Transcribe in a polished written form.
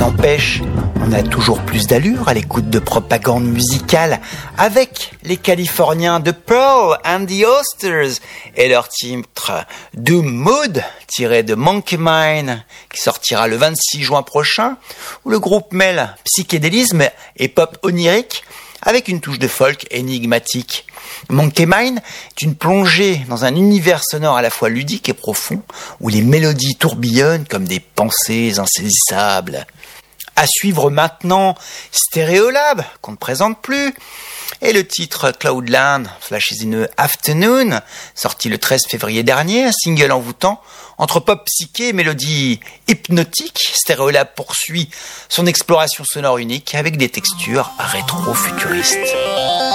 N'empêche, on a toujours plus d'allure à l'écoute de propagande musicale avec les Californiens de Pearl and the Oysters et leur titre Doom Mood tiré de Monkey Mind qui sortira le 26 juin prochain, où le groupe mêle psychédélisme et pop onirique avec une touche de folk énigmatique. Monkey Mind est une plongée dans un univers sonore à la fois ludique et profond, où les mélodies tourbillonnent comme des pensées insaisissables. À suivre maintenant Stereolab, qu'on ne présente plus, et le titre Cloudland, Flash is in the Afternoon, sorti le 13 février dernier, un single envoûtant, entre pop psyché et mélodie hypnotique. Stereolab poursuit son exploration sonore unique avec des textures rétro-futuristes.